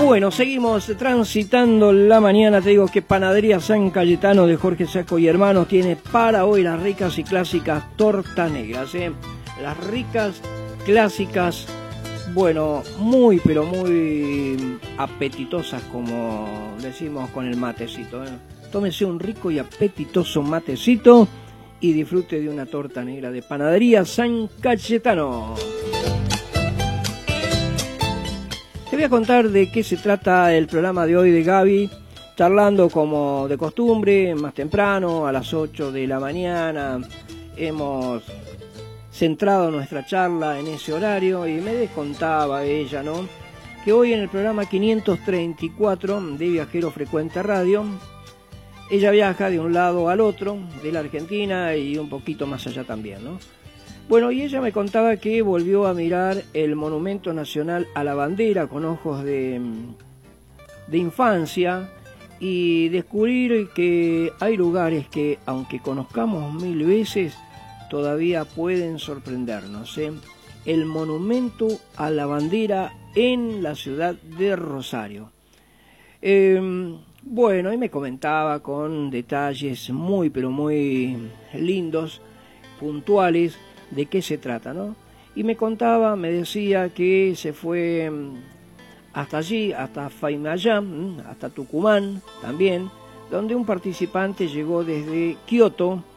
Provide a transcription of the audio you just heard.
Bueno, seguimos transitando la mañana. Te digo que Panadería San Cayetano de Jorge Sacco y Hermanos tiene para hoy las ricas y clásicas tortas negras, ¿eh? Las ricas, clásicas, bueno, muy pero muy apetitosas, como decimos con el matecito, ¿eh? Tómese un rico y apetitoso matecito y disfrute de una torta negra de Panadería San Cayetano. Te voy a contar de qué se trata el programa de hoy de Gaby, charlando como de costumbre, más temprano, a las 8 de la mañana. Hemos centrado nuestra charla en ese horario y me descontaba ella, ¿no?, que hoy en el programa 534 de Viajero Frecuente Radio, ella viaja de un lado al otro, de la Argentina y un poquito más allá también, ¿no? Bueno, y ella me contaba que volvió a mirar el Monumento Nacional a la Bandera con ojos de infancia y descubrir que hay lugares que, aunque conozcamos 1000 veces, todavía pueden sorprendernos, ¿eh? El Monumento a la Bandera en la ciudad de Rosario. Bueno, y me comentaba con detalles muy, pero muy lindos, puntuales, de qué se trata, ¿no? Y me contaba, me decía que se fue hasta allí, hasta Faimayán, hasta Tucumán también, donde un participante llegó desde Kioto